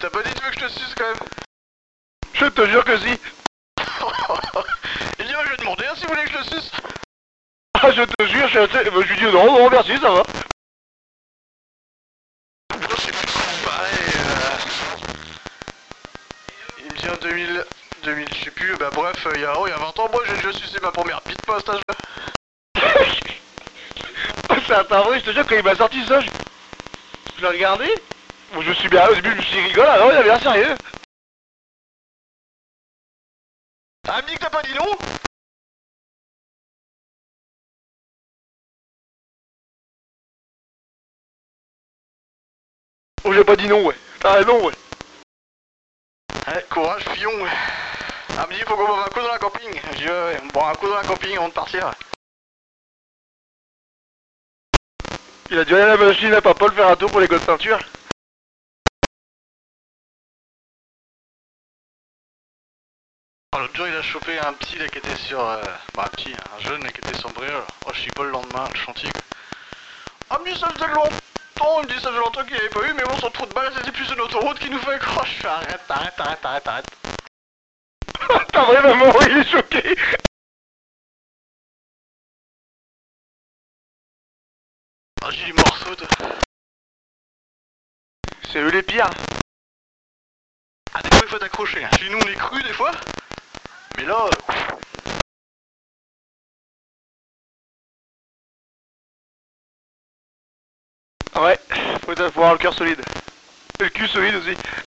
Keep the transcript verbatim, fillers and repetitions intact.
t'as pas dit tu veux que je te suce quand même? Je te jure que si. Il dit bah, je vais demander hein, si vous voulez que je le suce. Ah je te jure, je, je, je lui dis non, non merci, ça va. Je sais plus comment pareil. Euh... Il me dit en deux mille, deux mille, je sais plus, bah bref, il y a, oh, il y a vingt ans, moi j'ai déjà sucé ma première bite pas à cet âge-là. C'est un vrai, je te jure, quand il m'a sorti ça, je, je l'ai regardé. Bon, je me suis bien, au début je me suis rigolé, alors il avait l'air sérieux. Ah, me dit que t'as pas dit non? Oh j'ai pas dit non, ouais. T'as raison, ouais. Ouais, courage, Fillon. Ah, me dit faut qu'on boive un coup dans la camping. Je dis ouais, ouais, on boit un coup dans la camping avant de partir. Il a dû aller à la machine à papa le faire un tour pour les gosses de peinture. Oh, l'autre jour il a chopé un petit là qui était sur... Euh... Bah un petit, un jeune là qui était sur Bréol. Oh je suis pas le lendemain, le chantier. Ah me dit ça faisait longtemps, il me dit ça faisait longtemps qu'il n'y avait pas eu, mais bon son trou de balle c'était plus une autoroute qui nous fait croire. Je fais arrête, arrête, arrête, arrête, arrête. T'as vrai maman, il est choqué. Ah j'ai des morceaux toi. C'est eux les pires. Ah des fois il faut t'accrocher, chez nous on est cru des fois. Mais là... Ouais, faut avoir le cœur solide. Et le cul solide aussi.